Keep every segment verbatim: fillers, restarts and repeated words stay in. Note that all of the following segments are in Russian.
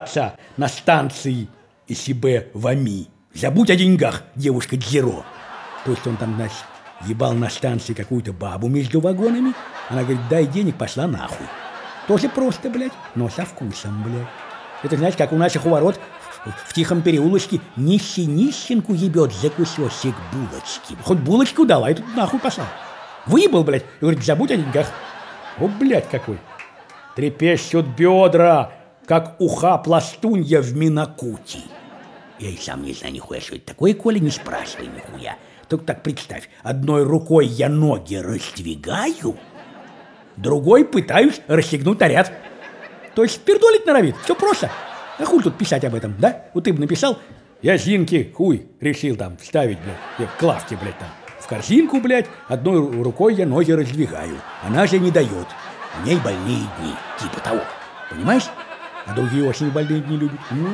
ебаться на станции СБ ВАМИ. Забудь о деньгах, девушка Дзиро. То есть он там, значит, ебал на станции какую-то бабу между вагонами. Она говорит, дай денег, пошла нахуй. Тоже просто, блядь, но со вкусом, блядь. Это, знаете, как у наших у ворот в, в тихом переулочке нищий нищенку ебет за кусочек булочки. Хоть булочку дал, а этот нахуй послал. Выебал, блядь, и говорит, забудь о деньгах. О, блядь, какой. Трепещут бедра, как уха пластунья в Минакути. Я и сам не знаю нихуя, что это такое, Коля, не спрашивай нихуя. Только так представь, одной рукой я ноги раздвигаю, другой пытаюсь расстегнуть наряд. То есть пердолить норовит, все просто. А хуй тут писать об этом, да? Вот ты бы написал, я Зинке хуй решил там вставить, блядь, к лавке, блядь, там, в корзинку, блядь, одной рукой я ноги раздвигаю. Она же не дает. У ней больные дни, типа того. Понимаешь? А другие очень больные дни любят. Ну,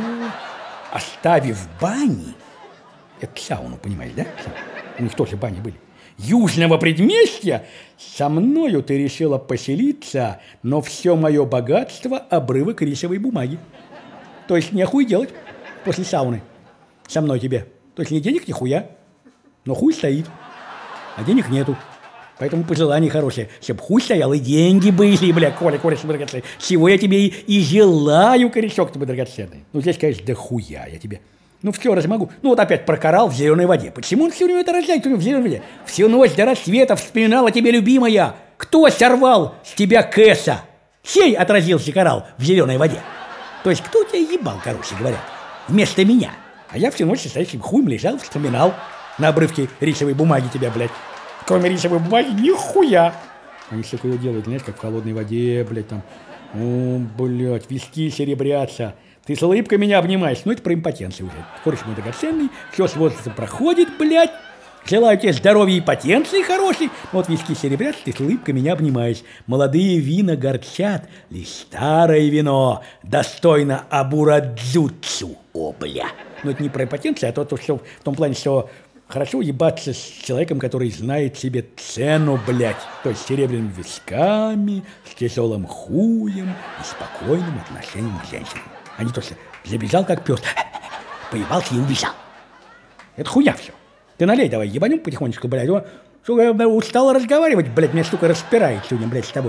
оставив бани, это сауну, понимаешь, да? У них тоже бани были. Южного предместья со мною ты решила поселиться, но все мое богатство – обрывок рисовой бумаги. То есть нехуй делать после сауны со мной тебе. То есть ни денег, ни хуя, но хуй стоит, а денег нету. Поэтому пожелание хорошее, чтобы хуй стоял и деньги были, бля, Коля, Коля, драгоценный. Всего я тебе и, и желаю, корешок ты драгоценный. Ну, здесь, конечно, да хуя я тебе. Ну, все раз могу. Ну, вот опять про коралл в зеленой воде. Почему он все время это рождает в зеленой воде? Всю ночь до рассвета вспоминала тебе, любимая. Кто сорвал с тебя кэса? Сей отразился коралл в зеленой воде. То есть, кто тебя ебал, короче говоря, вместо меня? А я всю ночь со стоящим хуем лежал, вспоминал на обрывке рисовой бумаги тебя, блядь. Кроме рисовой бумаги, нихуя. Они все кое делают, знаешь, как в холодной воде, блядь, там. О, блядь, виски серебрятся. Ты с улыбкой меня обнимаешь. Ну, это про импотенцию уже. Короче, мой драгоценный, все с возрастом проходит, блядь. Желаю тебе здоровья и потенции хорошей. Вот виски серебрятся, ты с улыбкой меня обнимаешь. Молодые вина горчат, лишь старое вино достойно абурадзуцу. О, бля. Ну, это не про импотенцию, а то, то, что в том плане, что хорошо ебаться с человеком, который знает себе цену, блядь. То есть с серебряными висками, с тяжелым хуем и спокойным отношением к женщинам. А не то, что забежал как пес, поебался и убежал. Это хуя все. Ты налей давай, ебанем потихонечку, блядь. О, сука, я устал разговаривать, блядь, меня, сука, распирает сегодня, блядь, с тобой.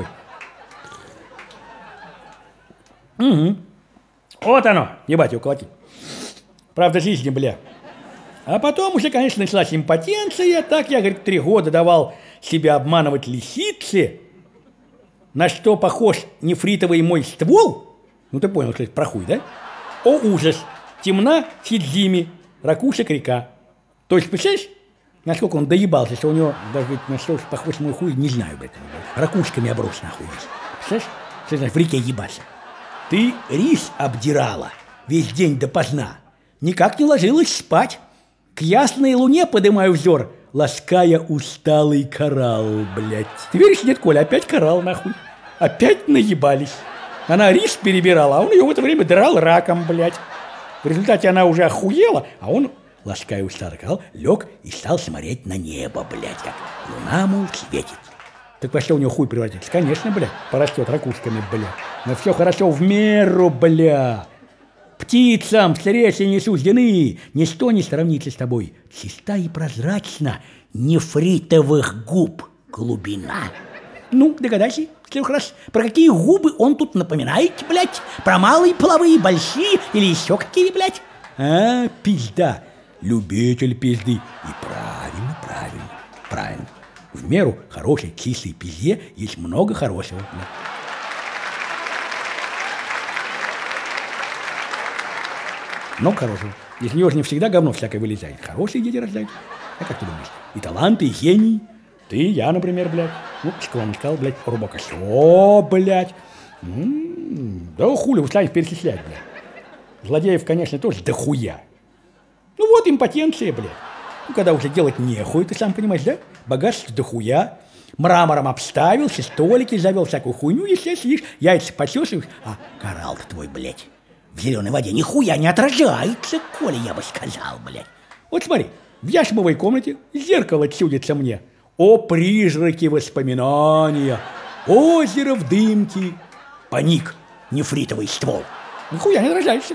Угу. Вот оно, ебать его колотить. Правда жизни, бля. А потом уже, конечно, началась импотенция. Так я, говорит, три года давал себя обманывать лисице. На что похож нефритовый мой ствол? Ну, ты понял, что это про хуй, да? О, ужас! Темна Сидзими, ракушек река. То есть, представляешь, насколько он доебался, что у него, даже на что похож мой хуй, не знаю, блядь. Ракушками оброс, нахуй. Представляешь? Что значит в реке ебаться? Ты рис обдирала весь день допоздна. Никак не ложилась спать. К ясной луне подымаю взор, лаская усталый коралл, блядь. Ты веришь, нет, Коля, опять коралл, нахуй. Опять наебались. Она рис перебирала, а он ее в это время драл раком, блядь. В результате она уже охуела, а он, лаская усталый коралл, лег и стал смотреть на небо, блядь, как луна, мол, светит. Так во что у него хуй превратится? Конечно, блядь, порастет ракушками, блядь. Но все хорошо в меру, блядь. Птицам встречи не суждены, ничто не сравнится с тобой. Чиста и прозрачна нефритовых губ глубина. Ну, догадайся, трех раз, про какие губы он тут напоминает, блядь? Про малые половые, большие или еще какие, блядь? А, пизда, любитель пизды. И правильно, правильно, правильно. В меру хорошей, чистой пизде есть много хорошего. Много хорошего. Из нее же не всегда говно всякое вылезает. Хорошие дети рождаются. А как ты думаешь? И таланты, и гений. Ты, я, например, блядь. Ну, школа не сказал, блядь, рубака. О, блядь. М-м-м. Да хули, вы станете перечислять, блядь. Злодеев, конечно, тоже дохуя. Ну вот импотенция, блядь. Ну, когда уже делать нехуй, ты сам понимаешь, да? Богатство дохуя. Мрамором обставился, столики завел, всякую хуйню, и все сидишь, яйца почесываешь. А коралл-то твой, блядь, в зеленой воде нихуя не отражается, Коля, я бы сказал, блядь. Вот смотри, в яшмовой комнате зеркало чудится мне. О, призраки воспоминания, озеро в дымке, паник, нефритовый ствол. Нихуя не отражается.